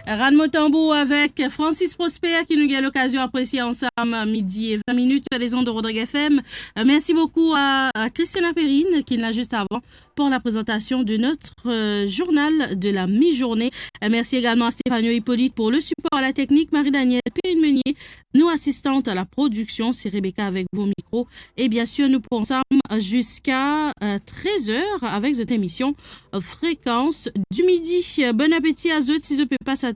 Ran Motambo avec Francis Prosper qui nous a l'occasion d'apprécier ensemble midi et 20 minutes les ondes de Rodrigue FM. Merci beaucoup à Christina Perrine qui l'a juste avant pour la présentation de notre journal de la mi-journée. Merci également à Stéphanie Hippolyte pour le support à la technique, Marie-Danielle Perrine-Meunier, nous assistante à la production, c'est Rebecca avec vos micros. Et bien sûr, nous pourrons ensemble jusqu'à 13h avec cette émission Fréquence du midi. Bon appétit à eux si je peux pas